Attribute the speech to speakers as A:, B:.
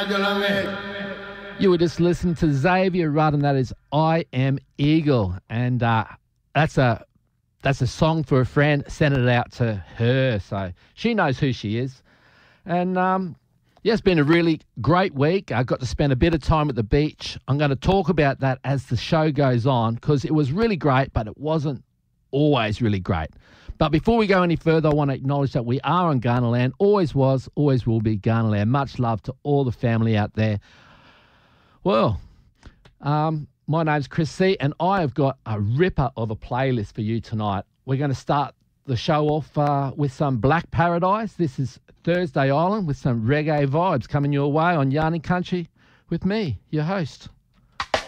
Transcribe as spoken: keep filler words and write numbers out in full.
A: You were just listening to Xavier Rudd, and that is I Am Eagle. And uh, that's a that's a song for a friend. Sent it out to her, so she knows who she is. And um, yeah, it's been a really great week. I got to spend a bit of time at the beach. I'm going to talk about that as the show goes on, because it was really great, but it wasn't always really great. But before we go any further, I want to acknowledge that we are on Kaurna land. Always was, always will be Kaurna land. Much love to all the family out there. Well, um, my name's Chris C, and I have got a ripper of a playlist for you tonight. We're going to start the show off uh, with some Black Paradise. This is Thursday Island with some reggae vibes coming your way on Yarning Country with me, your host.